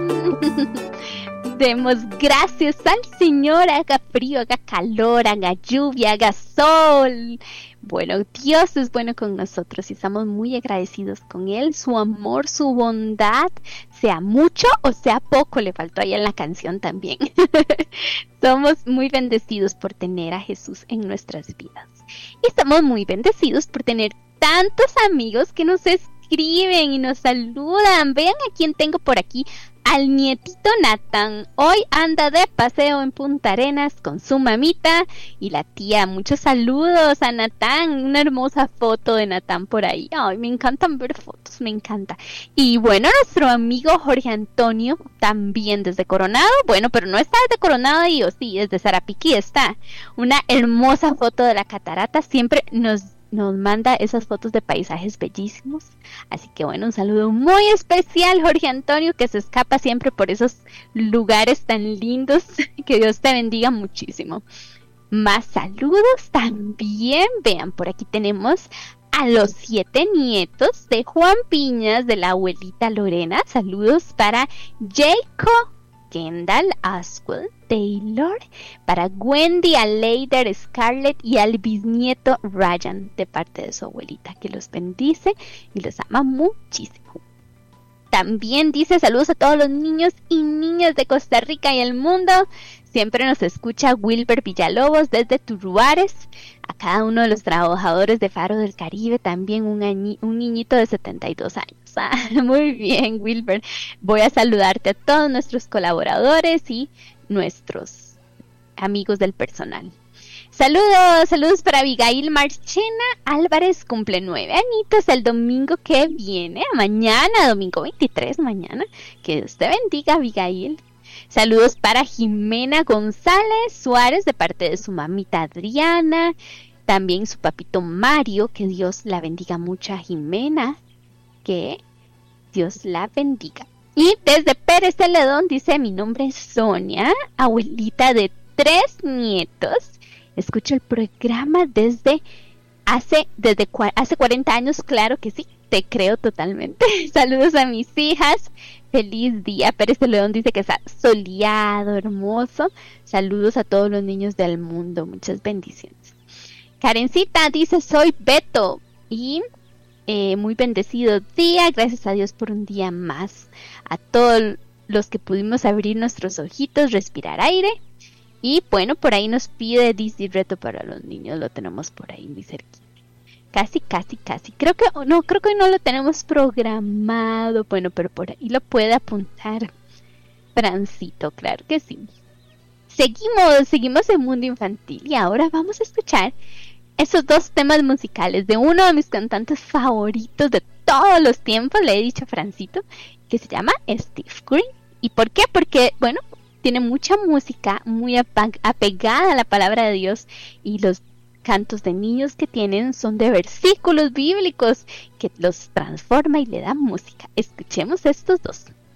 Demos gracias al Señor, haga frío, haga calor, haga lluvia, haga sol. Bueno, Dios es bueno con nosotros y estamos muy agradecidos con Él. Su amor, su bondad, sea mucho o sea poco, le faltó ahí en la canción también. Somos muy bendecidos por tener a Jesús en nuestras vidas. Y estamos muy bendecidos por tener tantos amigos que nos escriben y nos saludan. Vean a quién tengo por aquí. Al nietito Natán, hoy anda de paseo en Punta Arenas con su mamita y la tía. Muchos saludos a Natán, una hermosa foto de Natán por ahí. Ay, me encantan ver fotos, me encanta. Y bueno, nuestro amigo Jorge Antonio, también desde Coronado, bueno, pero no está desde Coronado, digo, sí, desde Sarapiquí está. Una hermosa foto de la catarata, siempre nos manda esas fotos de paisajes bellísimos. Así que bueno, un saludo muy especial, Jorge Antonio, que se escapa siempre por esos lugares tan lindos. Que Dios te bendiga muchísimo. Más saludos también. Vean, por aquí tenemos a los 7 nietos de Juan Piñas, de la abuelita Lorena. Saludos para Jacob, Kendall, Aswell, Taylor, para Wendy, Aleider, Scarlett y al bisnieto Ryan, de parte de su abuelita, que los bendice y los ama muchísimo. También dice saludos a todos los niños y niñas de Costa Rica y el mundo. Siempre nos escucha Wilber Villalobos desde Turuares. A cada uno de los trabajadores de Faro del Caribe, también un niñito de 72 años. Muy bien, Wilber. Voy a saludarte a todos nuestros colaboradores y nuestros amigos del personal. Saludos para Abigail Marchena Álvarez, cumple 9 añitos el domingo que viene, mañana, domingo 23, mañana. Que Dios te bendiga, Abigail. Saludos para Jimena González Suárez, de parte de su mamita Adriana, también su papito Mario, que Dios la bendiga mucho a Jimena, que Dios la bendiga. Y desde Pérez Celedón dice, mi nombre es Sonia, abuelita de 3 nietos. Escucho el programa desde hace 40 años, claro que sí, te creo totalmente. Saludos a mis hijas, feliz día. Pérez de León dice que está soleado, hermoso. Saludos a todos los niños del mundo, muchas bendiciones. Karencita dice, soy Beto y muy bendecido día, gracias a Dios por un día más. A todos los que pudimos abrir nuestros ojitos, respirar aire. Y bueno, por ahí nos pide Disney Reto para los niños, lo tenemos por ahí muy cerquita. Casi. Creo que no lo tenemos programado, bueno, pero por ahí lo puede apuntar Francito, claro que sí. Seguimos en Mundo Infantil y ahora vamos a escuchar esos 2 temas musicales de uno de mis cantantes favoritos de todos los tiempos, le he dicho a Francito, que se llama Steve Green. ¿Y por qué? Porque, bueno, tiene mucha música muy apegada a la palabra de Dios y los cantos de niños que tienen son de versículos bíblicos que los transforma y le da música. Escuchemos estos 2.